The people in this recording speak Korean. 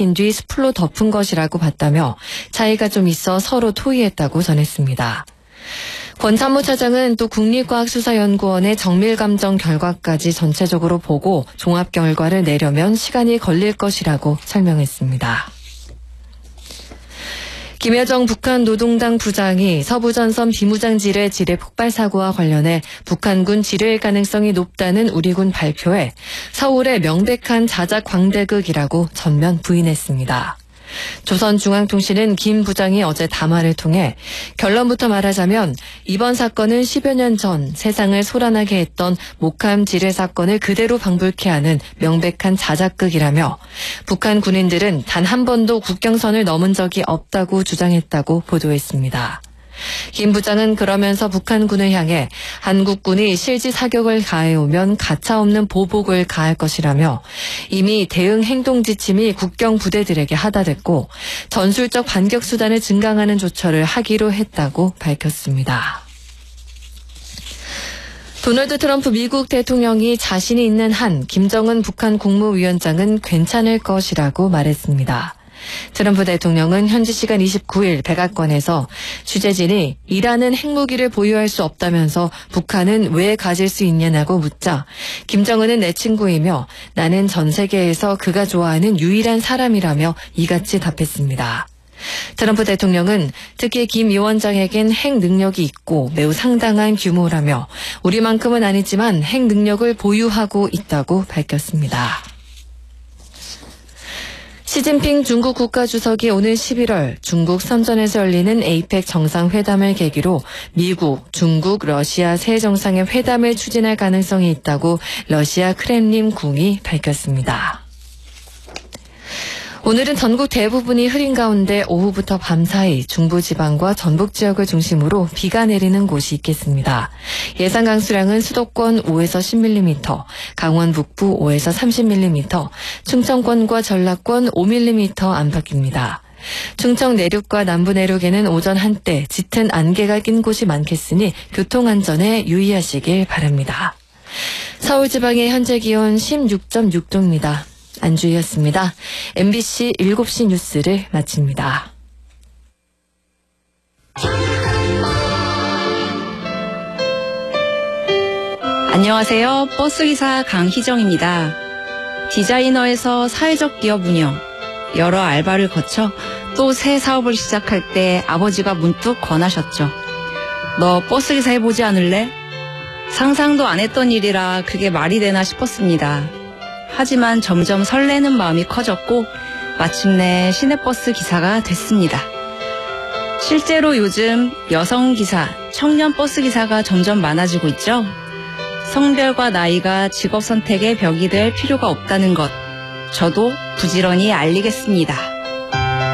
시킨 뒤 숯불로 덮은 것이라고 봤다며 차이가 좀 있어 서로 토의했다고 전했습니다. 권 참모차장은 또 국립과학수사연구원의 정밀감정 결과까지 전체적으로 보고 종합 결과를 내려면 시간이 걸릴 것이라고 설명했습니다. 김여정 북한 노동당 부장이 서부전선 비무장지뢰 지뢰 폭발 사고와 관련해 북한군 지뢰일 가능성이 높다는 우리군 발표에 서울의 명백한 자작 광대극이라고 전면 부인했습니다. 조선중앙통신은 김 부장이 어제 담화를 통해 결론부터 말하자면 이번 사건은 10여 년 전 세상을 소란하게 했던 목함 지뢰 사건을 그대로 방불케 하는 명백한 자작극이라며 북한 군인들은 단 한 번도 국경선을 넘은 적이 없다고 주장했다고 보도했습니다. 김 부장은 그러면서 북한군을 향해 한국군이 실지 사격을 가해오면 가차없는 보복을 가할 것이라며 이미 대응 행동 지침이 국경 부대들에게 하다됐고 전술적 반격 수단을 증강하는 조처를 하기로 했다고 밝혔습니다. 도널드 트럼프 미국 대통령이 자신이 있는 한 김정은 북한 국무위원장은 괜찮을 것이라고 말했습니다. 트럼프 대통령은 현지 시간 29일 백악관에서 취재진이 이란은 핵무기를 보유할 수 없다면서 북한은 왜 가질 수 있냐고 묻자 김정은은 내 친구이며 나는 전 세계에서 그가 좋아하는 유일한 사람이라며 이같이 답했습니다. 트럼프 대통령은 특히 김 위원장에겐 핵 능력이 있고 매우 상당한 규모라며 우리만큼은 아니지만 핵 능력을 보유하고 있다고 밝혔습니다. 시진핑 중국 국가주석이 오늘 11월 중국 선전에서 열리는 에이펙 정상회담을 계기로 미국, 중국, 러시아 세 정상의 회담을 추진할 가능성이 있다고 러시아 크렘린궁이 밝혔습니다. 오늘은 전국 대부분이 흐린 가운데 오후부터 밤사이 중부지방과 전북 지역을 중심으로 비가 내리는 곳이 있겠습니다. 예상 강수량은 수도권 5에서 10mm, 강원 북부 5에서 30mm, 충청권과 전라권 5mm 안팎입니다. 충청 내륙과 남부 내륙에는 오전 한때 짙은 안개가 낀 곳이 많겠으니 교통안전에 유의하시길 바랍니다. 서울 지방의 현재 기온 16.6도입니다. 안주희였습니다. MBC 7시 뉴스를 마칩니다. 안녕하세요. 버스기사 강희정입니다. 디자이너에서 사회적 기업 운영, 여러 알바를 거쳐 또 새 사업을 시작할 때 아버지가 문득 권하셨죠. 너 버스기사 해보지 않을래? 상상도 안 했던 일이라 그게 말이 되나 싶었습니다. 하지만 점점 설레는 마음이 커졌고 마침내 시내버스 기사가 됐습니다. 실제로 요즘 여성 기사, 청년 버스 기사가 점점 많아지고 있죠. 성별과 나이가 직업 선택의 벽이 될 필요가 없다는 것, 저도 부지런히 알리겠습니다.